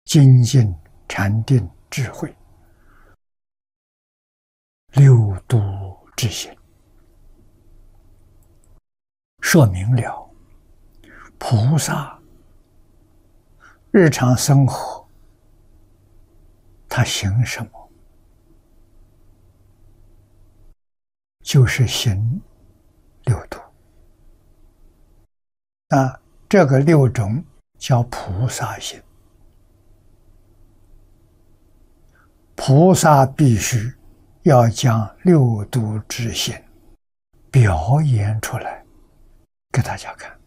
精进禅定智慧，六度之行，说明了菩萨日常生活他行什么，就是行六度。那这个六种叫菩萨行。菩萨必须要将六度之行表演出来给大家看。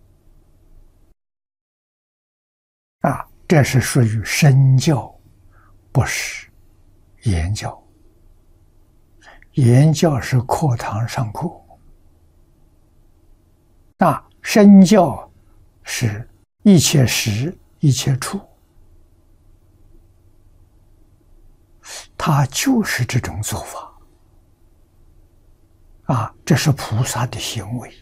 这是属于身教，不是言教。言教是课堂上课，身教是一切时一切处。他就是这种做法，这是菩萨的行为。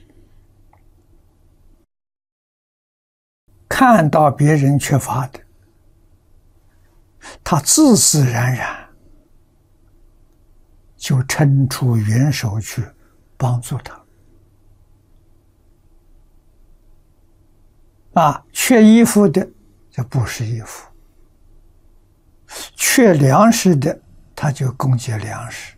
看到别人缺乏的，他自自然然就伸出援手去帮助他。缺衣服的就布施衣服，缺粮食的他就供给粮食，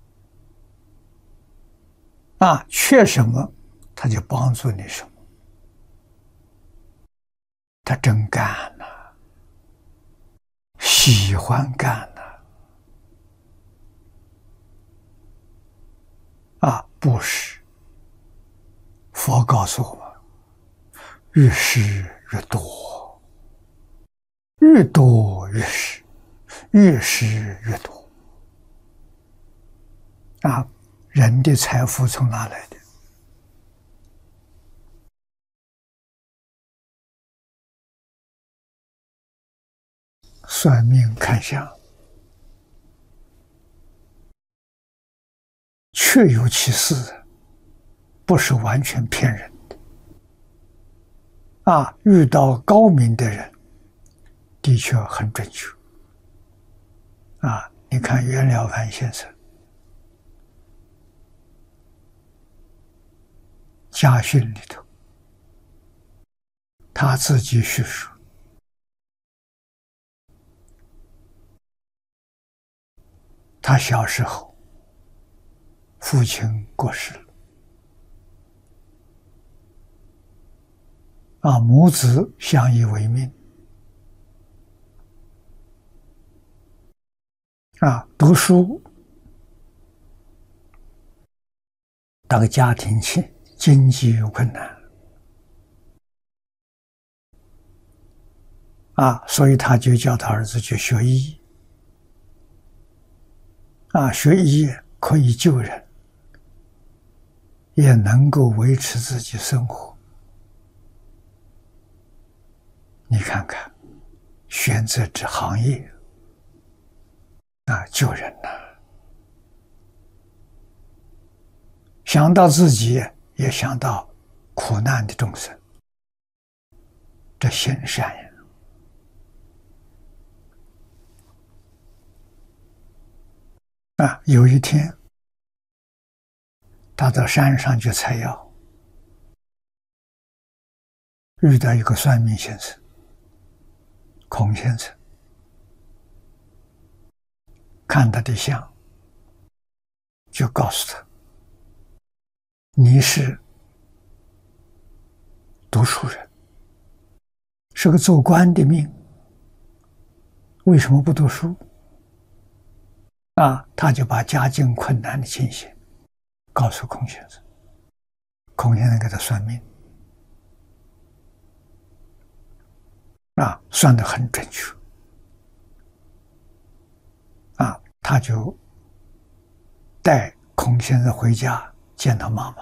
缺什么他就帮助你什么。他真干呐，喜欢干呐。布施，佛告诉我们，越施越多，越多越施，越施越多。人的财富从哪来的？算命看相，确有其事，不是完全骗人的。遇到高明的人，的确很准确。你看袁了凡先生家训里头，他自己叙述，他小时候父亲过世了，母子相依为命，读书，那个家庭经济有困难，所以他就叫他儿子去学医，学医可以救人，也能够维持自己生活。你看看，选择这行业，救人呐，想到自己，也想到苦难的众生，这行善呀。有一天，他到山上去采药，遇到一个算命先生，孔先生，看他的相，就告诉他：“你是读书人，是个做官的命，为什么不读书？”他就把家境困难的情形告诉孔先生，孔先生给他算命，算得很准确，他就带孔先生回家见他妈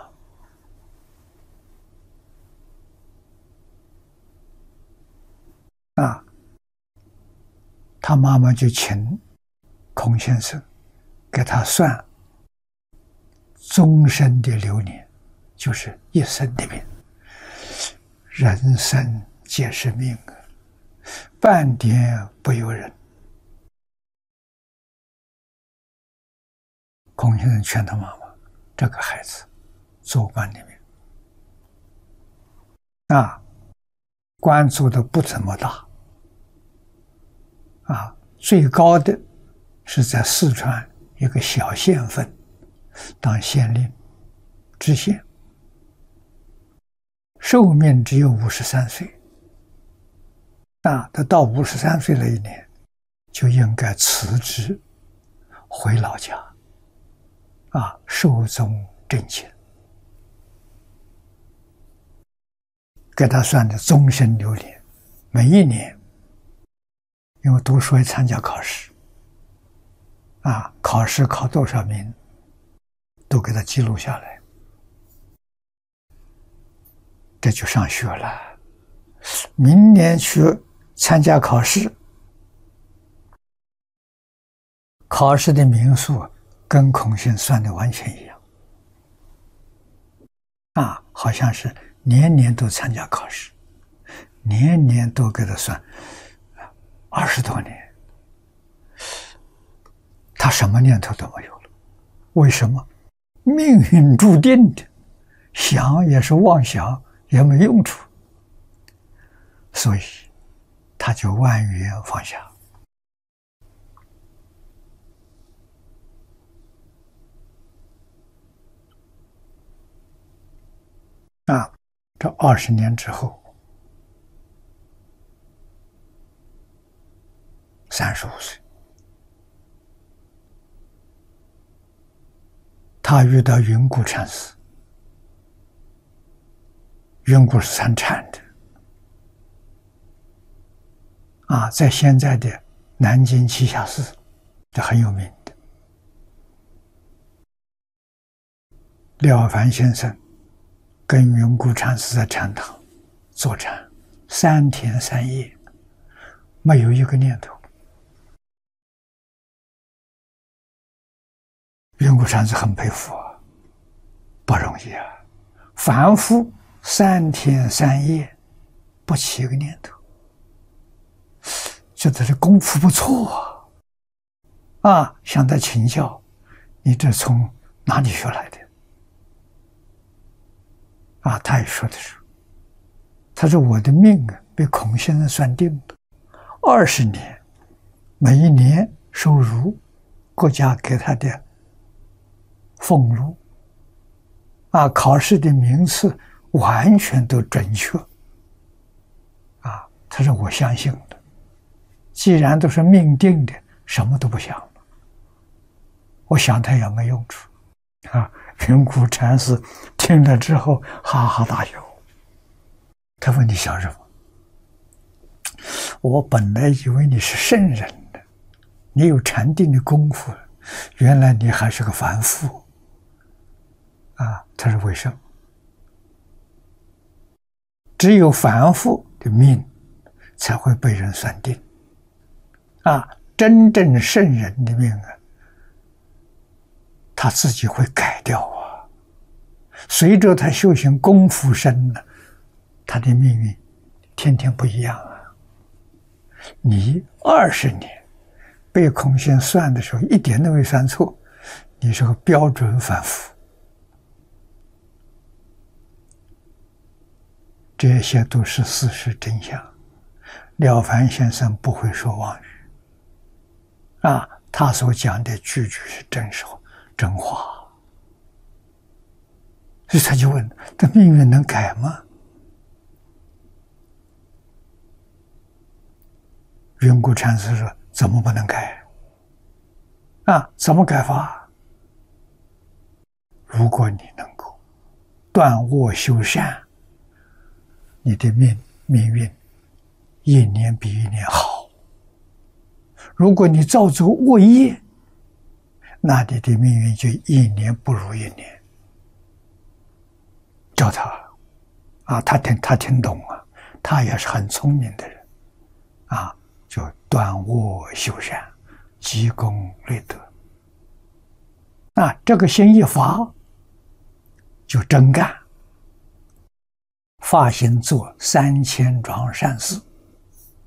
妈，他妈妈就请孔先生给他算终身的流年，就是一生的命。人生皆是命， 半点不由人。孔先生劝他妈妈：“这个孩子做官里面官做的不怎么大最高的是在四川一个小县份当县令、知县，寿命只有53岁。他到53岁那一年就应该辞职回老家寿终正寝，给他算的终身流连。每一年因为读书会参加考试考试考多少名都给他记录下来，这就上学了。明年去参加考试，考试的名数跟孔先算的完全一样好像是年年都参加考试，年年都给他算20多年，他什么念头都没有了。为什么？命运注定的，想也是妄想，也没用处，所以他就万缘放下。这20年之后，35岁，他遇到云谷禅师。云谷是参禅的在现在的南京栖霞寺，这很有名的。廖凡先生跟云谷禅师在禅堂坐禅3天3夜，没有一个念头。云谷禅师很佩服不容易凡夫3天3夜不起一个念头，觉得这功夫不错向他请教，你这从哪里学来的他也说的是，他说我的命被孔先生算定的，20年，每一年收入国家给他的俸禄考试的名次完全都准确他说我相信的，既然都是命定的，什么都不想了，我想他也没用处云谷禅师听了之后哈哈大笑，他问你想什么？我本来以为你是圣人的，你有禅定的功夫，原来你还是个凡夫他说为什么？只有凡夫的命才会被人算定真正圣人的命他自己会改掉随着他修行功夫深了，他的命运天天不一样你20年被孔先算的时候一点都没算错，你是个标准凡夫。这些都是事实真相。廖凡先生不会说妄语他所讲的句句是真话。所以他就问：这命运能改吗？云谷禅师说：怎么不能改怎么改法？如果你能够断恶修善，你的命运一年比一年好。如果你造作恶业，那你的命运就一年不如一年。叫他他听懂他也是很聪明的人就断恶修善，积功累德。这个心一发，就真干，发心做3000桩善事，